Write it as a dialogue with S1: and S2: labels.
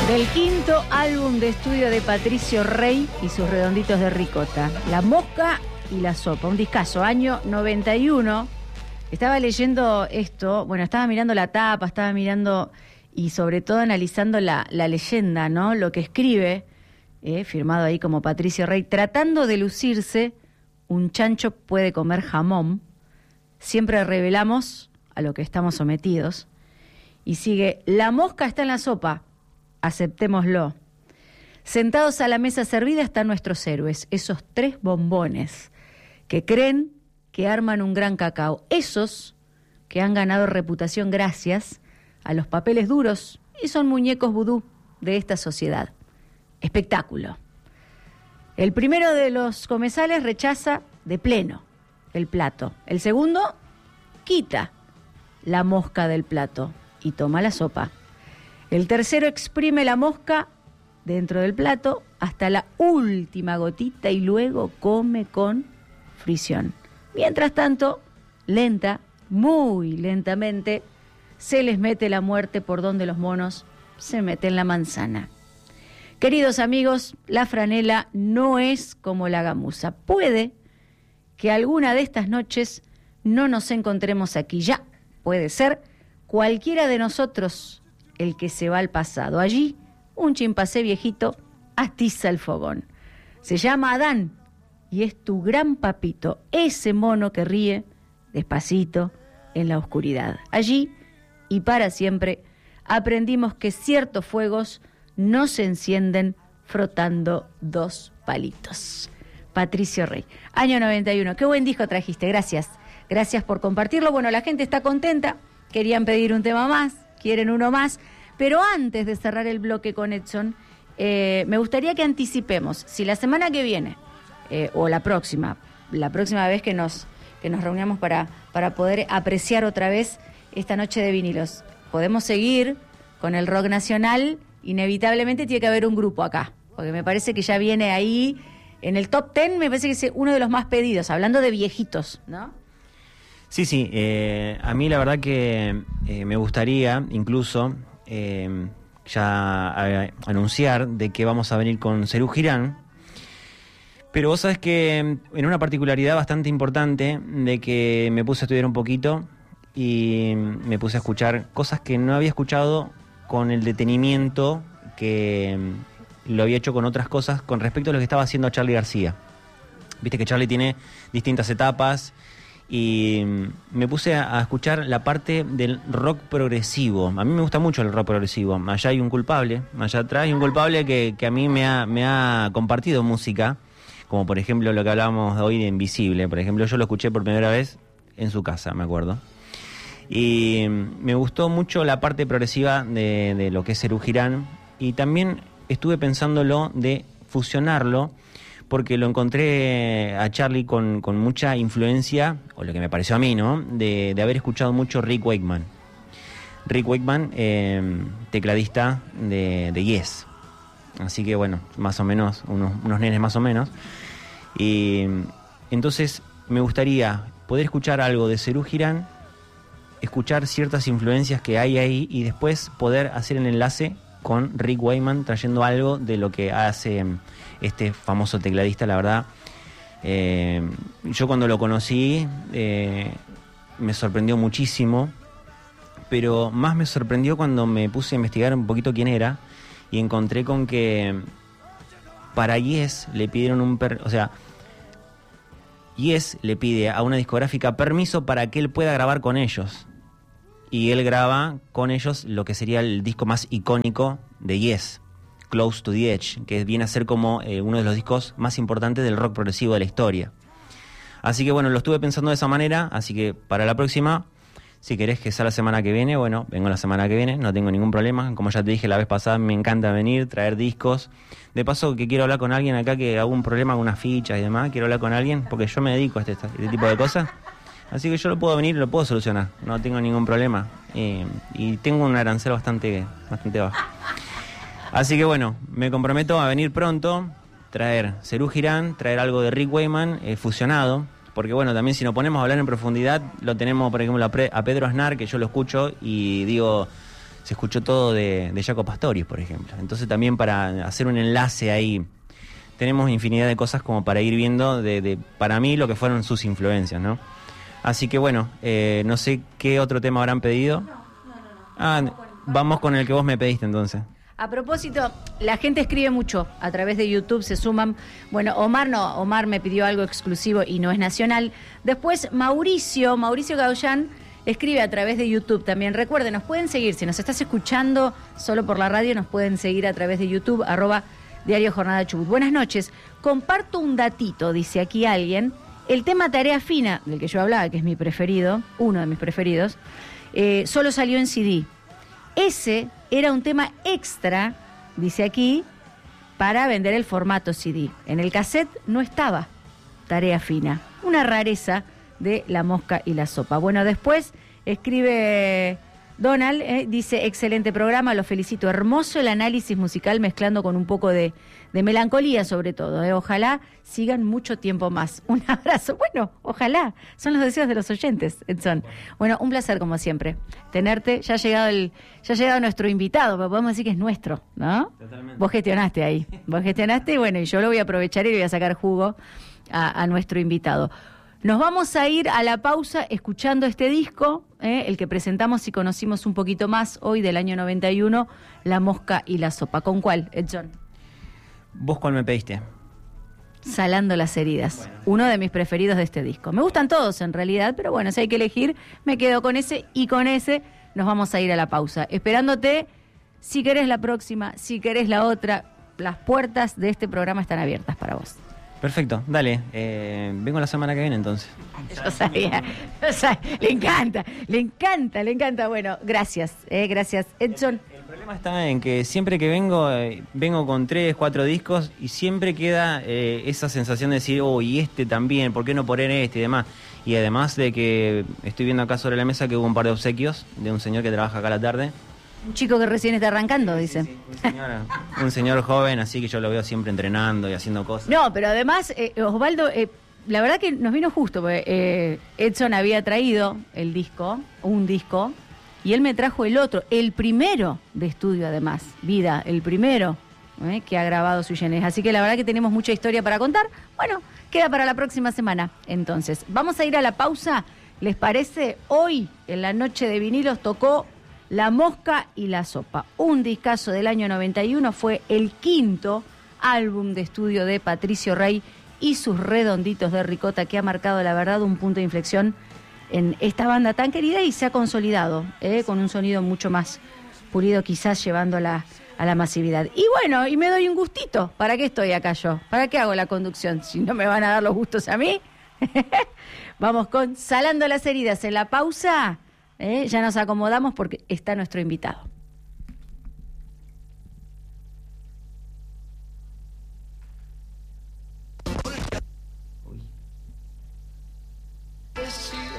S1: Del quinto álbum de estudio de Patricio Rey y sus redonditos de ricota, La Mosca y la Sopa, un discazo, año 91. Estaba leyendo esto, bueno, estaba mirando la tapa, estaba mirando y sobre todo analizando la leyenda, ¿no? Lo que escribe, firmado ahí como Patricio Rey, tratando de lucirse, un chancho puede comer jamón, siempre revelamos a lo que estamos sometidos. Y sigue, la mosca está en la sopa, aceptémoslo. Sentados a la mesa servida están nuestros héroes, esos 3 bombones que creen que arman un gran cacao, esos que han ganado reputación gracias a los papeles duros y son muñecos vudú de esta sociedad. Espectáculo. El primero de los comensales rechaza de pleno el plato. El segundo quita la mosca del plato y toma la sopa. El tercero exprime la mosca dentro del plato hasta la última gotita y luego come con fricción. Mientras tanto, lenta, muy lentamente, se les mete la muerte por donde los monos se meten la manzana. Queridos amigos, la franela no es como la gamuza. Puede que alguna de estas noches no nos encontremos aquí ya. Puede ser cualquiera de nosotros el que se va al pasado. Allí, un chimpancé viejito atiza el fogón. Se llama Adán y es tu gran papito, ese mono que ríe despacito en la oscuridad. Allí, y para siempre, aprendimos que ciertos fuegos no se encienden frotando 2 palitos. Patricio Rey, año 91. Qué buen disco trajiste, gracias. Gracias por compartirlo. Bueno, la gente está contenta, querían pedir un tema más, quieren uno más, pero antes de cerrar el bloque con Edson, me gustaría que anticipemos, si la semana que viene, o la próxima vez que nos reunamos para poder apreciar otra vez esta noche de vinilos, podemos seguir con el rock nacional, inevitablemente tiene que haber un grupo acá, porque me parece que ya viene ahí, en el top 10, me parece que es uno de los más pedidos, hablando de viejitos, ¿no?
S2: Sí, a mí la verdad que me gustaría incluso ya anunciar de que vamos a venir con Serú Girán, pero vos sabés que en una particularidad bastante importante de que me puse a estudiar un poquito y me puse a escuchar cosas que no había escuchado con el detenimiento que lo había hecho con otras cosas con respecto a lo que estaba haciendo Charly García. Viste que Charly tiene distintas etapas y me puse a escuchar la parte del rock progresivo. A mí me gusta mucho el rock progresivo. Allá hay un culpable, allá atrás hay un culpable que a mí me ha compartido música, como por ejemplo lo que hablábamos hoy de Invisible. Por ejemplo, yo lo escuché por primera vez en su casa, me acuerdo. Y me gustó mucho la parte progresiva de lo que es Serú Girán, y también estuve pensándolo de fusionarlo porque lo encontré a Charly con mucha influencia, o lo que me pareció a mí, ¿no? De haber escuchado mucho Rick Wakeman. Rick Wakeman, tecladista de Yes. Así que bueno, más o menos, unos nenes más o menos. Y entonces me gustaría poder escuchar algo de Serú Girán, escuchar ciertas influencias que hay ahí y después poder hacer el enlace con Rick Wakeman trayendo algo de lo que hace este famoso tecladista. La verdad, yo cuando lo conocí me sorprendió muchísimo, pero más me sorprendió cuando me puse a investigar un poquito quién era y encontré con que para Yes le pidieron Yes le pide a una discográfica permiso para que él pueda grabar con ellos. Y él graba con ellos lo que sería el disco más icónico de Yes, Close to the Edge, que viene a ser como uno de los discos más importantes del rock progresivo de la historia. Así que bueno, lo estuve pensando de esa manera, así que para la próxima, si querés que sea la semana que viene, bueno, vengo la semana que viene, no tengo ningún problema. Como ya te dije la vez pasada, me encanta venir, traer discos. De paso que quiero hablar con alguien acá que hago un problema con unas fichas y demás, quiero hablar con alguien porque yo me dedico a este tipo de cosas. Así que yo lo puedo venir y lo puedo solucionar, no tengo ningún problema. Y tengo un arancel bastante bajo. Así que bueno, me comprometo a venir pronto, traer Serú Girán, traer algo de Rick Wakeman fusionado. Porque bueno, también si nos ponemos a hablar en profundidad, lo tenemos por ejemplo a Pedro Aznar, que yo lo escucho y digo, se escuchó todo de Jaco Pastorius, por ejemplo. Entonces también para hacer un enlace ahí, tenemos infinidad de cosas como para ir viendo para mí lo que fueron sus influencias, ¿no? Así que bueno, no sé qué otro tema habrán pedido. Vamos con el que vos me pediste entonces.
S1: A propósito, la gente escribe mucho a través de YouTube, se suman. Bueno, Omar me pidió algo exclusivo y no es nacional. Después Mauricio Gaullán escribe a través de YouTube también. Recuerden, nos pueden seguir, si nos estás escuchando solo por la radio, nos pueden seguir a través de YouTube, @Diario Jornada Chubut. Buenas noches, comparto un datito, dice aquí alguien. El tema Tarea Fina, del que yo hablaba, que es mi preferido, uno de mis preferidos, solo salió en CD. Ese era un tema extra, dice aquí, para vender el formato CD. En el cassette no estaba Tarea Fina, una rareza de La Mosca y la Sopa. Bueno, después escribe Donald, dice, excelente programa, lo felicito, hermoso el análisis musical mezclando con un poco de melancolía sobre todo, ojalá sigan mucho tiempo más. Un abrazo, bueno, ojalá, son los deseos de los oyentes, Edson. Bueno, un placer como siempre, tenerte, ya ha llegado nuestro invitado, pero podemos decir que es nuestro, ¿no? Totalmente. Vos gestionaste y bueno, y yo lo voy a aprovechar y le voy a sacar jugo a nuestro invitado. Nos vamos a ir a la pausa escuchando este disco, el que presentamos y conocimos un poquito más hoy del año 91, La Mosca y la Sopa. ¿Con cuál, Edson?
S2: ¿Vos cuál me pediste?
S1: Salando las heridas, bueno. Uno de mis preferidos de este disco. Me gustan todos en realidad, pero bueno, si hay que elegir, me quedo con ese y con ese nos vamos a ir a la pausa. Esperándote, si querés la próxima, si querés la otra, las puertas de este programa están abiertas para vos.
S2: Perfecto, dale. Vengo la semana que viene entonces.
S1: Yo sabía. Le encanta. Bueno, gracias, Edson.
S2: El problema está en que siempre que vengo con 3, 4 discos y siempre queda esa sensación de decir, y este también, ¿por qué no poner este y demás? Y además de que estoy viendo acá sobre la mesa que hubo un par de obsequios de un señor que trabaja acá a la tarde.
S1: Un chico que recién está arrancando, dice.
S2: Sí, un señor joven, así que yo lo veo siempre entrenando y haciendo cosas.
S1: No, pero además, Osvaldo, la verdad que nos vino justo, porque Edson había traído un disco, y él me trajo el otro, el primero de estudio además, Vida, el primero que ha grabado Sui Generis. Así que la verdad que tenemos mucha historia para contar. Bueno, queda para la próxima semana. Entonces, vamos a ir a la pausa. ¿Les parece? Hoy, en la noche de vinilos, tocó La Mosca y la Sopa. Un discazo del año 91, fue el quinto álbum de estudio de Patricio Rey y sus Redonditos de Ricota, que ha marcado, la verdad, un punto de inflexión en esta banda tan querida y se ha consolidado con un sonido mucho más pulido, quizás llevando a la masividad. Y bueno, y me doy un gustito. ¿Para qué estoy acá yo? ¿Para qué hago la conducción? Si no me van a dar los gustos a mí. Vamos con Salando las heridas en la pausa. Ya nos acomodamos porque está nuestro invitado.
S3: Uy.